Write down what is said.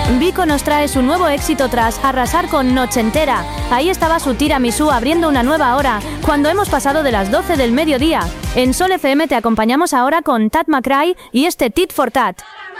Vico nos trae su nuevo éxito tras arrasar con Noche Entera. Ahí estaba su tiramisú abriendo una nueva hora, cuando hemos pasado de las 12 del mediodía. En Sol FM te acompañamos ahora con Tat McRae y este Tit for Tat.